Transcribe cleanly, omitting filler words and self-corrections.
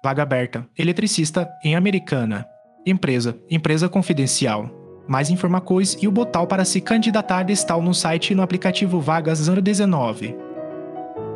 Vaga aberta. Eletricista em Americana. Empresa confidencial. Mais informações e o botão para se candidatar está no site e no aplicativo Vagas 019.